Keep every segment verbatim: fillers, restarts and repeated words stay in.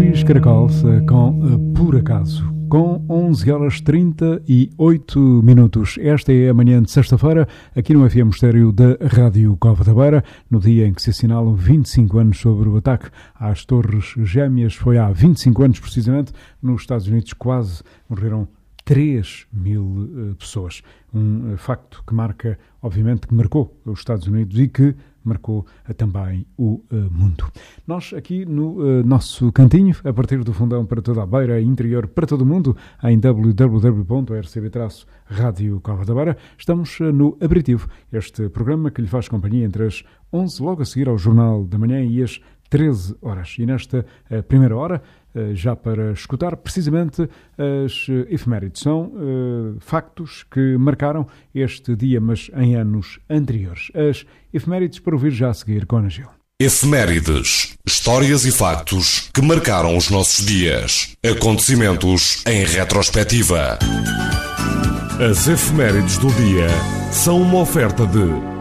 Luís Caracol com Por Acaso, com onze horas trinta e oito minutos. Esta é a manhã de sexta-feira, aqui no F M Estéreo da Rádio Cova da Beira, no dia em que se assinalam vinte e cinco anos sobre o ataque às Torres Gêmeas. Foi há vinte e cinco anos, precisamente, nos Estados Unidos quase morreram três mil uh, pessoas. Um uh, facto que marca, obviamente, que marcou os Estados Unidos e que marcou uh, também o uh, mundo. Nós aqui no uh, nosso cantinho, a partir do fundão para toda a Beira, interior para todo o mundo, em w w w ponto r c b traço rádio cova da beira, estamos uh, no Aperitivo, este programa que lhe faz companhia entre as onze, logo a seguir ao Jornal da Manhã, e as treze horas. E nesta uh, primeira hora, Uh, já para escutar precisamente as uh, efemérides. São uh, factos que marcaram este dia, mas em anos anteriores. As efemérides para ouvir já a seguir com Ana Gil. Efemérides. Histórias e factos que marcaram os nossos dias. Acontecimentos em retrospectiva. As efemérides do dia são uma oferta de...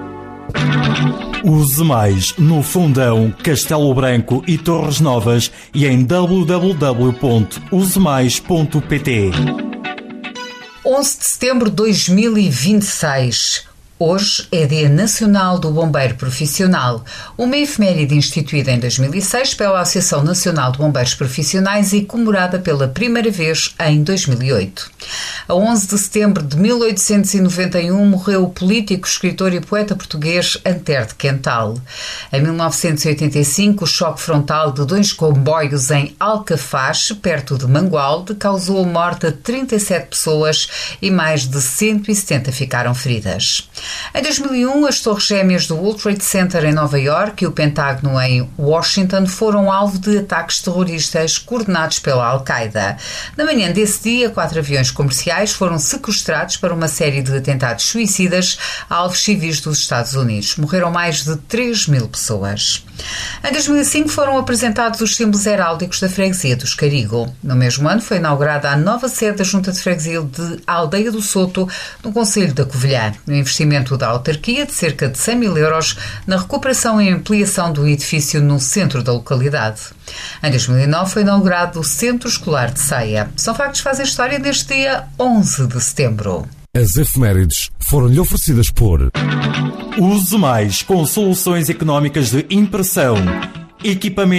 Use mais no Fundão, Castelo Branco e Torres Novas e em w w w ponto use mais ponto p t. onze de setembro de dois mil e vinte e seis. Hoje é Dia Nacional do Bombeiro Profissional, uma efeméride instituída em dois mil e seis pela Associação Nacional de Bombeiros Profissionais e comemorada pela primeira vez em dois mil e oito. A onze de setembro de mil oitocentos e noventa e um morreu o político, escritor e poeta português Antero de Quental. Em mil novecentos e oitenta e cinco, o choque frontal de dois comboios em Alcafaz, perto de Mangualde, causou a morte a trinta e sete pessoas e mais de cento e setenta ficaram feridas. Em dois mil e um, as Torres Gêmeas do World Trade Center em Nova Iorque e o Pentágono em Washington foram alvo de ataques terroristas coordenados pela Al-Qaeda. Na manhã desse dia, quatro aviões comerciais foram sequestrados para uma série de atentados suicidas a alvos civis dos Estados Unidos. Morreram mais de três mil pessoas. Em dois mil e cinco foram apresentados os símbolos heráldicos da freguesia dos Carigo. No mesmo ano foi inaugurada a nova sede da Junta de Freguesia de Aldeia do Soto, no concelho da Covilhã. O investimento da autarquia de cerca de cem mil euros na recuperação e ampliação do edifício no centro da localidade. Em dois mil e nove foi inaugurado o Centro Escolar de Ceia. São factos que fazem história neste dia onze de setembro. As efemérides foram-lhe oferecidas por... Use mais com soluções económicas de impressão, equipamento